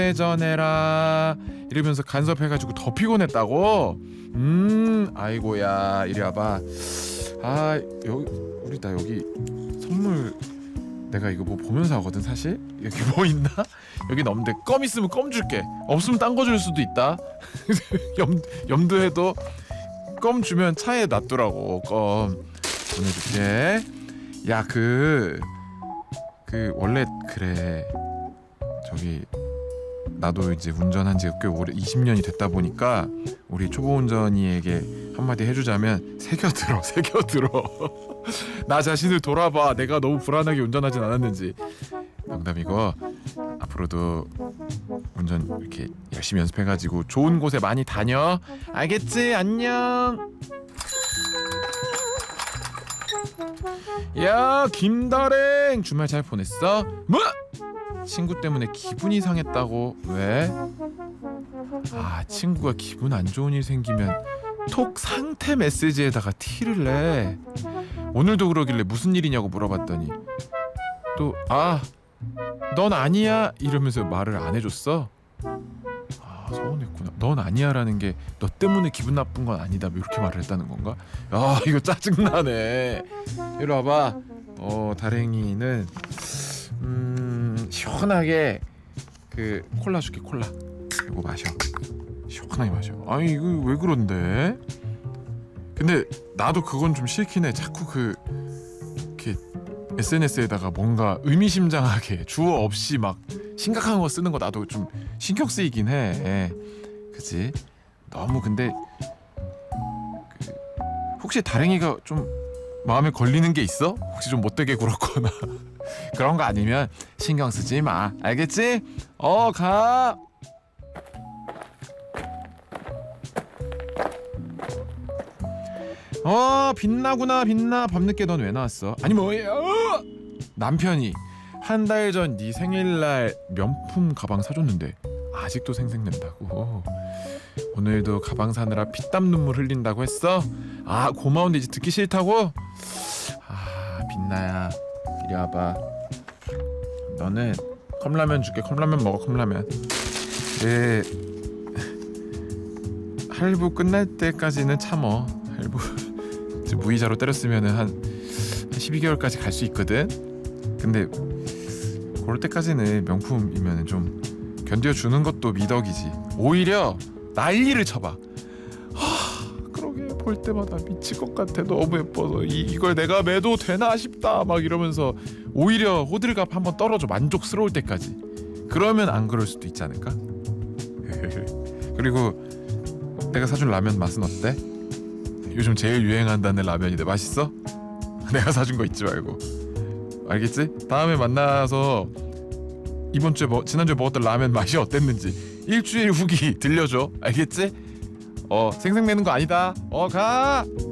전해라 이러면서 간섭해가지고 더 피곤했다고? 아이고야, 이리 와봐. 여기 나 여기 선물 내가 이거 뭐 보면서 하거든. 사실 여기 뭐 있나? 여기 없는데 껌 있으면 껌 줄게. 없으면 딴 거 줄 수도 있다. 염두해도 껌 주면 차에 놔두라고. 껌 보내줄게. 야, 원래 그래. 저기 나도 이제 운전한 지가 꽤 오래 20년이 됐다 보니까 우리 초보 운전이에게 한마디 해주자면 새겨들어. 나 자신을 돌아봐. 내가 너무 불안하게 운전하진 않았는지. 농담이고 앞으로도 운전 이렇게 열심히 연습해가지고 좋은 곳에 많이 다녀. 알겠지? 안녕. 야, 김다랭 주말 잘 보냈어? 뭐? 친구 때문에 기분이 상했다고? 왜? 친구가 기분 안 좋은 일 생기면 톡 상태 메시지에다가 티를 내. 오늘도 그러길래 무슨 일이냐고 물어봤더니 또 넌 아니야 이러면서 말을 안 해줬어. 서운했구나. 넌 아니야라는 게 너 때문에 기분 나쁜 건 아니다 뭐 이렇게 말을 했다는 건가? 이거 짜증나네. 이리 와봐. 다랭이는 시원하게 콜라 줄게. 콜라 이거 마셔. 시원하게 마셔. 이거 왜 그런데? 근데 나도 그건 좀 싫긴 해. 자꾸 이렇게 SNS에다가 뭔가 의미심장하게 주어 없이 막 심각한 거 쓰는 거 나도 좀 신경 쓰이긴 해. 그치? 너무. 근데 혹시 다랭이가 좀 마음에 걸리는 게 있어? 혹시 좀 못되게 굴었거나 그런 거 아니면 신경 쓰지 마. 알겠지? 가. 빛나구나. 빛나. 밤늦게 넌 왜 나왔어? 아니 뭐야? 남편이 한 달 전 네 생일날 명품 가방 사줬는데 아직도 생색낸다고. 오늘도 가방 사느라 피땀 눈물 흘린다고 했어? 고마운데 이제 듣기 싫다고? 빛나야, 이리 와봐. 너는 컵라면 줄게. 컵라면 먹어. 컵라면. 할부 끝날 때까지는 참어. 할부 무이자로 때렸으면은 한 12개월까지 갈 수 있거든. 근데 그럴 때까지는 명품이면은 좀 견뎌주는 것도 미덕이지. 오히려 난리를 쳐봐. 그러게 볼 때마다 미칠 것 같아. 너무 예뻐서 이걸 내가 매도 되나 싶다 막 이러면서 오히려 호들갑 한번 떨어져. 만족스러울 때까지. 그러면 안 그럴 수도 있지 않을까? 그리고 내가 사준 라면 맛은 어때? 요즘 제일 유행한다는 라면인데 맛있어? 내가 사준 거 잊지 말고. 알겠지? 다음에 만나서 지난주에 먹었던 라면 맛이 어땠는지 일주일 후기 들려줘. 알겠지? 생색내는 거 아니다. 가.